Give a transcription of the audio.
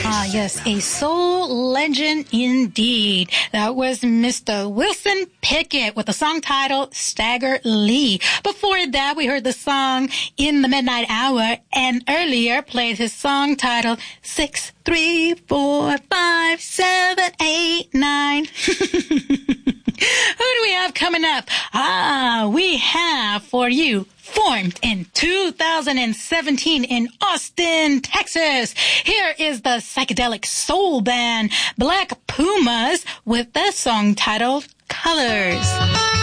Ah, yes, a soul legend indeed. That was Mr. Wilson Pickett with the song titled Stagger Lee. Before that, we heard the song In the Midnight Hour, and earlier played his song titled 6, 3, 4, 5, 7, 8, 9. Who do we have coming up? We have for you, formed in 2017 in Austin, Texas. Here is the psychedelic soul band Black Pumas with the song titled Colors.